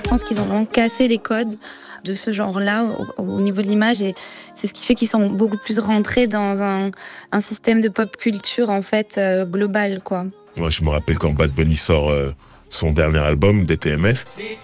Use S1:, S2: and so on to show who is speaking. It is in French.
S1: pense qu'ils ont vraiment cassé les codes de ce genre-là au niveau de l'image, et c'est ce qui fait qu'ils sont beaucoup plus rentrés dans un système de pop culture en fait global, quoi.
S2: Moi, je me rappelle quand Bad Bunny sort son dernier album, DTMF.